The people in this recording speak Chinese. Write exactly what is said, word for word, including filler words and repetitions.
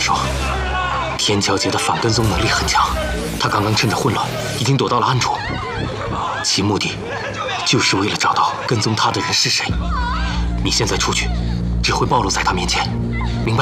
说，天桥节的反跟踪能力很强，他刚刚趁着混乱，已经躲到了暗处，其目的就是为了找到跟踪他的人是谁。你现在出去，只会暴露在他面前。